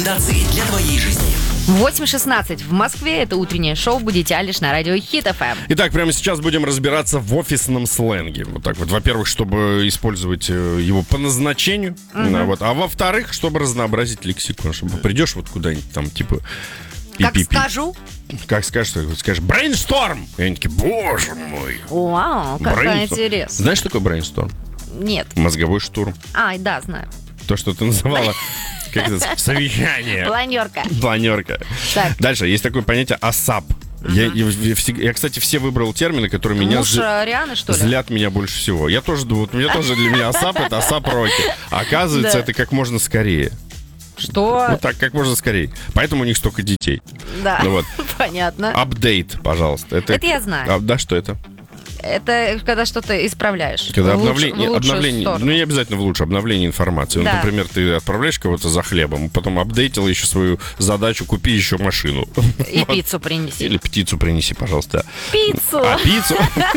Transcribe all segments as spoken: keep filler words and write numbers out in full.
Рекомендации для твоей жизни. восемь шестнадцать в Москве. Это утреннее шоу «Будете Алиш» на радио Хит эф эм. Итак, прямо сейчас будем разбираться в офисном сленге. Вот так вот. Во-первых, чтобы использовать его по назначению. Угу. Да, вот. А во-вторых, чтобы разнообразить лексикон. Чтобы придешь вот куда-нибудь там, типа... Как пи-пи-пи. скажу? Как скажешь, скажешь брейнсторм. И они такие, боже мой. Вау, какая Брейнсторм. интересная. Знаешь, что такое брейнсторм? Нет. Мозговой штурм. А, да, знаю. То, что ты называла... Как это? Совещание. Планерка. Планерка. Так. Дальше. Есть такое понятие АСАП. Uh-huh. Я, я, я, я, кстати, все выбрал термины, которые меня Муж зля... Рианы, что ли? злят меня больше всего. Я тоже думаю, вот у меня тоже для меня АСАП это АСАП Роки. А оказывается, Да. это как можно скорее. Что? Вот так, как можно скорее. Поэтому у них столько детей. Да, Ну вот. понятно. Апдейт, пожалуйста. Это, Это я знаю. А, да, что это? Это когда что-то исправляешь. Когда В луч- обновление, в лучшую обновление сторону. ну не обязательно в лучшее, обновление информации. Вот, Да. например, ты отправляешь кого-то за хлебом, потом апдейтил еще свою задачу, купи еще машину. И Вот. пиццу принеси. Или птицу принеси, пожалуйста. Пиццу! А пиццу?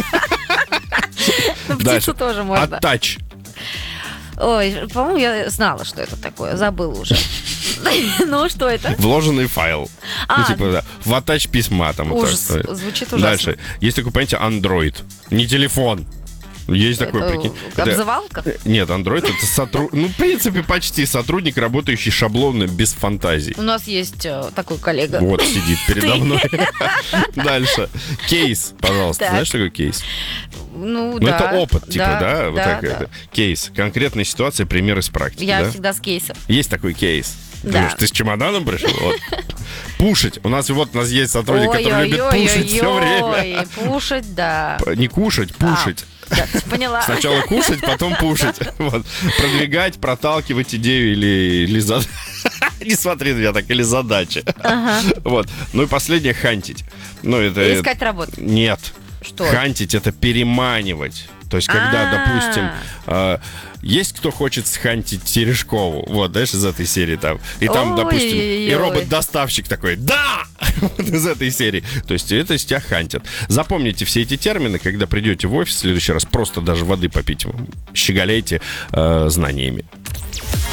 Ну, Дальше. птицу тоже можно. Оттач. Ой, по-моему, я знала, что это такое. Забыла уже. Ну, что это? Вложенный файл. А, Ну, типа, да. В оттач письма там. вот Ужас. так. Звучит ужасно. Дальше. Есть такое понятие Android. Не телефон. Есть такое, Это прикинь. Это- обзывалка? Нет, Android это сотрудник. Ну, в принципе, почти сотрудник, работающий шаблонно, без фантазий. У нас есть э, такой коллега. Вот сидит передо мной. Дальше. Кейс, пожалуйста. Так. Знаешь, что такое кейс? Ну, Ну, да. это опыт, типа, да? Вот так да. это. Кейс. Конкретная ситуация, пример из практики, Я да? всегда с кейсом. Есть такой кейс. Да. Думаешь, ты с чемоданом пришел? Вот. Пушить. У нас вот у нас есть сотрудник, который любит пушить все время. Ой-ой-ой, пушить, да. Не кушать, пушить. Да, поняла. Сначала кушать, потом пушить. Вот. Продвигать, проталкивать идею или, или за... Не смотри на меня так, или задачи. Ага. Вот. Ну и последнее, хантить. Ну, это... Искать работу. Нет. Что? Хантить — это переманивать. То есть, когда, А-а-а. допустим, э, есть кто хочет схантить Терешкову, вот, знаешь, из этой серии там, и там, Ой-ой-ой. допустим, и робот-доставщик такой, да! Вот из этой серии. То есть, это из тебя хантят. Запомните все эти термины, когда придете в офис в следующий раз, просто даже воды попить, щеголяйте э, знаниями.